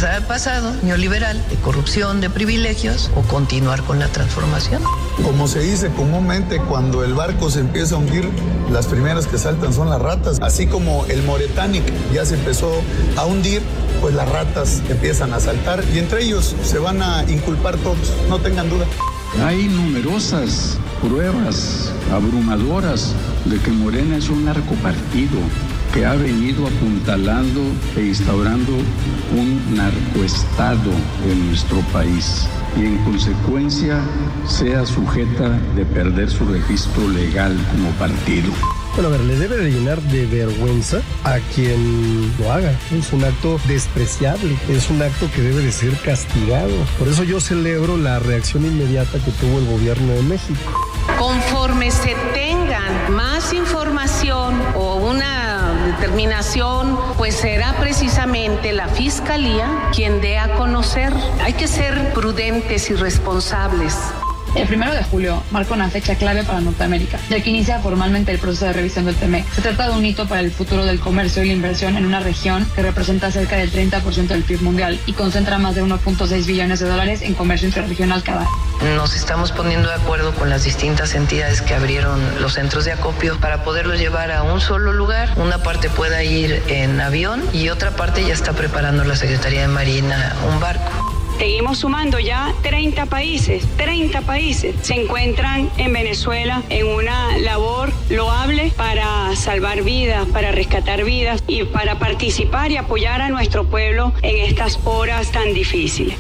regresar al pasado neoliberal, de corrupción, de privilegios, o continuar con la transformación. Como se dice comúnmente, cuando el barco se empieza a hundir, las primeras que saltan son las ratas. Así como el Moretanic ya se empezó a hundir, pues las ratas empiezan a saltar y entre ellos se van a inculpar todos, no tengan duda. Hay numerosas pruebas abrumadoras de que Morena es un narcopartido que ha venido apuntalando e instaurando un narcoestado en nuestro país y en consecuencia sea sujeta de perder su registro legal como partido. Bueno, a ver, le debe de llenar de vergüenza a quien lo haga. Es un acto despreciable, es un acto que debe de ser castigado. Por eso yo celebro la reacción inmediata que tuvo el gobierno de México. Conforme se tengan más información o una determinación, pues será precisamente la Fiscalía quien dé a conocer. Hay que ser prudentes y responsables. El 1 de julio marca una fecha clave para Norteamérica, ya que inicia formalmente el proceso de revisión del TEMEC. Se trata de un hito para el futuro del comercio y la inversión en una región que representa cerca del 30% del PIB mundial y concentra más de 1.6 billones de dólares en comercio interregional cada año. Nos estamos poniendo de acuerdo con las distintas entidades que abrieron los centros de acopio para poderlos llevar a un solo lugar. Una parte pueda ir en avión y otra parte ya está preparando la Secretaría de Marina un barco. Seguimos sumando ya 30 países se encuentran en Venezuela en una labor loable para salvar vidas, para rescatar vidas y para participar y apoyar a nuestro pueblo en estas horas tan difíciles.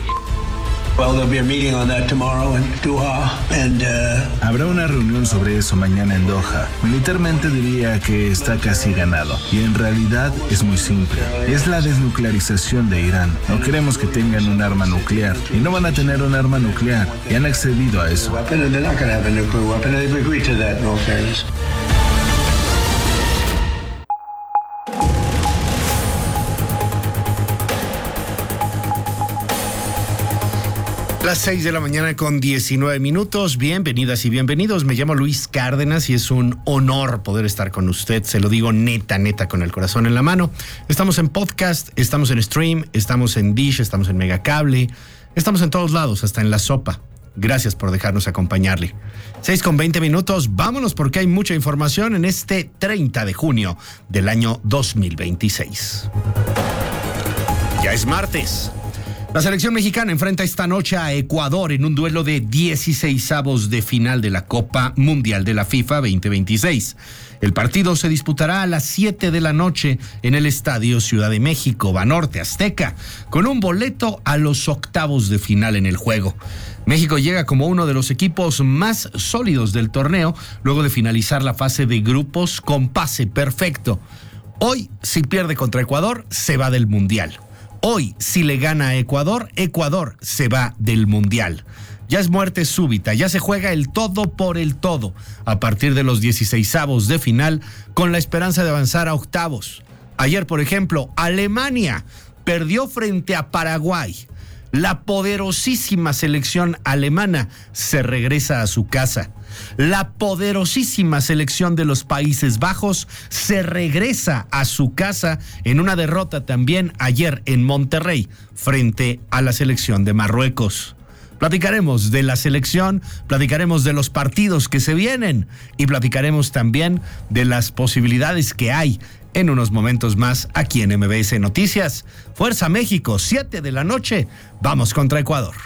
Habrá una reunión sobre eso mañana en Doha. Militarmente diría que está casi ganado. Y en realidad es muy simple. Es la desnuclearización de Irán. No queremos que tengan un arma nuclear. Y no van a tener un arma nuclear. Y han accedido a eso. Las 6 de la mañana con 19 minutos. Bienvenidas y bienvenidos. Me llamo Luis Cárdenas y es un honor poder estar con usted. Se lo digo neta, con el corazón en la mano. Estamos en podcast, estamos en stream, estamos en Dish, estamos en Megacable, estamos en todos lados, hasta en La Sopa. Gracias por dejarnos acompañarle. 6 con 20 minutos. Vámonos porque hay mucha información en este 30 de junio del año 2026. Ya es martes. La selección mexicana enfrenta esta noche a Ecuador en un duelo de 16avos de final de la Copa Mundial de la FIFA 2026. El partido se disputará a las 7 de la noche en el Estadio Ciudad de México, Banorte Azteca, con un boleto a los octavos de final en el juego. México llega como uno de los equipos más sólidos del torneo, luego de finalizar la fase de grupos con pase perfecto. Hoy, si pierde contra Ecuador, se va del Mundial. Hoy, si le gana a Ecuador, Ecuador se va del Mundial. Ya es muerte súbita, ya se juega el todo por el todo a partir de los 16avos de final con la esperanza de avanzar a octavos. Ayer, por ejemplo, Alemania perdió frente a Paraguay. La poderosísima selección alemana se regresa a su casa. La poderosísima selección de los Países Bajos se regresa a su casa en una derrota también ayer en Monterrey frente a la selección de Marruecos. Platicaremos de la selección, platicaremos de los partidos que se vienen y platicaremos también de las posibilidades que hay en unos momentos más aquí en MBS Noticias. Fuerza México, 7 de la noche, vamos contra Ecuador.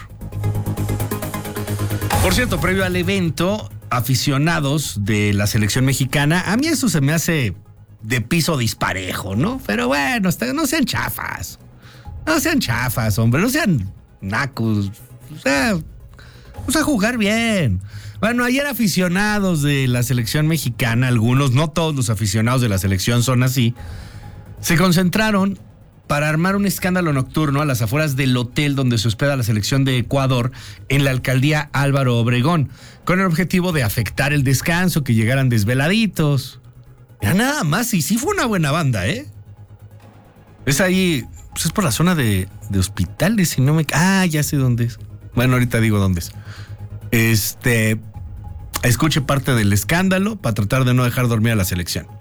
Por cierto, previo al evento, aficionados de la selección mexicana, a mí eso se me hace de piso disparejo, ¿no? Pero bueno, no sean chafas. No sean chafas, hombre, no sean nacos. O sea, vamos a jugar bien. Bueno, ayer aficionados de la selección mexicana, algunos, no todos los aficionados de la selección son así, se concentraron para armar un escándalo nocturno a las afueras del hotel donde se hospeda la selección de Ecuador en la alcaldía Álvaro Obregón, con el objetivo de afectar el descanso, que llegaran desveladitos. Ya nada más, y sí fue una buena banda, ¿eh? Es ahí, pues es por la zona de hospitales, si no me... Ah, ya sé dónde es. Bueno, ahorita digo dónde es. Escuche parte del escándalo para tratar de no dejar dormir a la selección.